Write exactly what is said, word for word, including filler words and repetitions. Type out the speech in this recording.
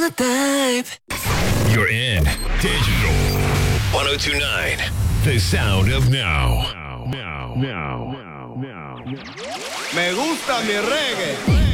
You're in Digital one oh two point nine, the sound of now. Now, now, now, now, now. Me gusta mi reggae.